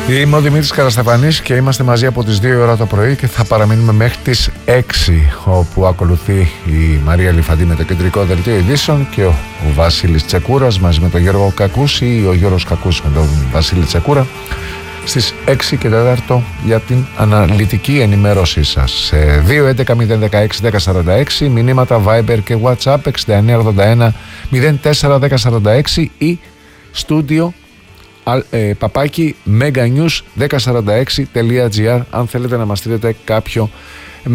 Είμαι ο Δημήτρης Καραστεφανής και είμαστε μαζί από τις 2 ώρα το πρωί και θα παραμείνουμε μέχρι τις 6, όπου ακολουθεί η Μαρία Λιφαντή με το κεντρικό δελτίο ειδήσεων και ο Βασίλης Τσεκούρας μαζί με τον Γιώργο Κακούση ή ο Γιώργος Κακούση με τον Βασίλη Τσεκούρα στις 6 και 4 για την αναλυτική ενημέρωσή σας. Σε 2.11.016.1046 μηνύματα Viber και WhatsApp 6981 04 1046 ή στούντιο παπάκι meganews1046.gr αν θέλετε να μας στείλετε κάποιο